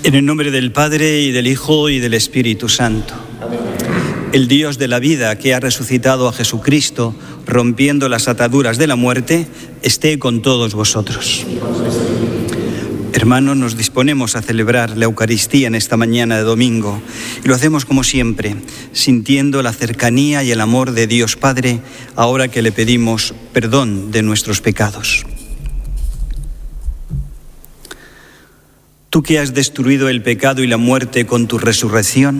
En el nombre del Padre, y del Hijo, y del Espíritu Santo. El Dios de la vida, que ha resucitado a Jesucristo, rompiendo las ataduras de la muerte, esté con todos vosotros. Hermanos, nos disponemos a celebrar la Eucaristía en esta mañana de domingo, y lo hacemos como siempre, sintiendo la cercanía y el amor de Dios Padre, ahora que le pedimos perdón de nuestros pecados. Tú que has destruido el pecado y la muerte con tu resurrección,